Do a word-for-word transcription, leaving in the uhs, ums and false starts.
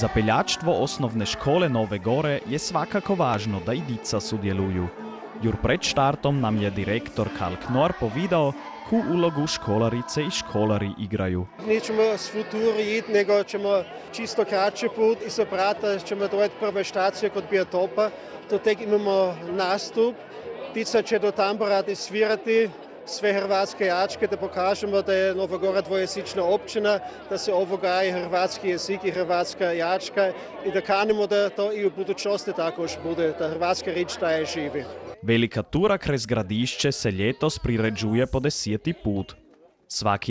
Za peljačstvo osnovne škole Nove Gore je svakako važno da i dica sudjeluju. Jur pred štartom nam je direktor Karl Knorr povedal, ku ulogu školarice i školari igraju. Nećemo s futuri jiti, nego ćemo čisto kraće put i se prata ćemo dojeti prve štacije kod biotopa. To tek imamo nastup. Dica će do tambora svirati sve hrvatske jačke, da pokažemo da je Nova Gora dvojezična općina, da se ovo gaji hrvatski jezik i hrvatska jačka i da kanimo da to i u budućnosti takož bude, da hrvatska rič daje živi. Velika tura krez gradišće se ljetos priređuje po deseti put. Svaki